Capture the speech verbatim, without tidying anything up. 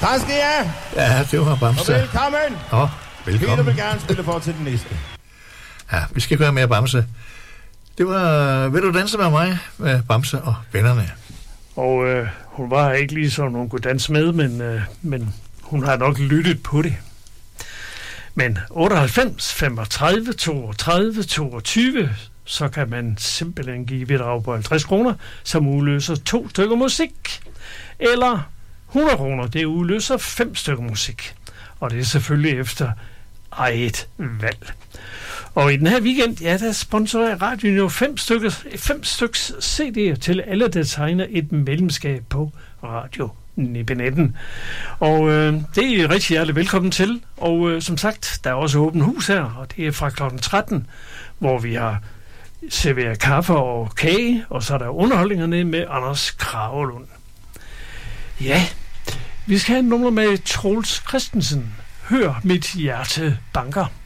Tak skal I have. Ja, det var Bamse. Og velkommen. Åh, oh, velkommen. Peter vil gerne spille for til den næste. Ja, vi skal gøre mere Bamse. Det var, vil du danse med mig, med Bamse og vennerne? Og øh, hun var ikke lige sådan, hun kunne danse med, men, øh, men hun har nok lyttet på det. Men otteoghalvfems, femogtredive, toogtredive, toogtyve, så kan man simpelthen give bidrag på halvtreds kroner, som udløser to stykker musik. Eller hundrede kroner, det udløser fem stykker musik. Og det er selvfølgelig efter eget valg. Og i den her weekend, ja, der sponsorerer radioen jo fem stykker, fem styks C D'er til alle, der tegner et medlemskab på Radio Nippenetten. Og øh, det er I rigtig hjertelig velkommen til. Og øh, som sagt, der er også åbent hus her, og det er fra klokken tretten, hvor vi har serveret kaffe og kage, og så er der underholdningerne med Anders Kragelund. Ja, vi skal have en nummer med Troels Christensen. Hør mit hjerte banker.